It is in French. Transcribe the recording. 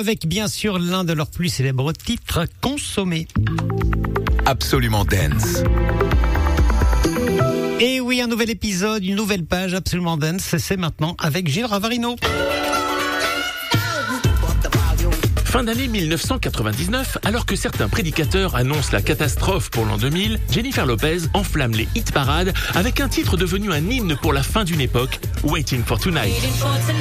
avec bien sûr l'un de leurs plus célèbres titres consommés. Absolument Dance. Et oui, un nouvel épisode, une nouvelle page Absolument Dance, c'est maintenant avec Gilles Ravarino. Fin d'année 1999, alors que certains prédicateurs annoncent la catastrophe pour l'an 2000, Jennifer Lopez enflamme les hit parades avec un titre devenu un hymne pour la fin d'une époque, Waiting for Tonight.